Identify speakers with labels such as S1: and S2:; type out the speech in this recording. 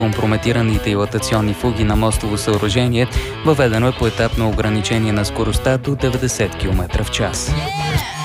S1: компрометираните илатационни фуги на мостово съоръжение, въведено е поетапно ограничение на скоростта до 90 км в час.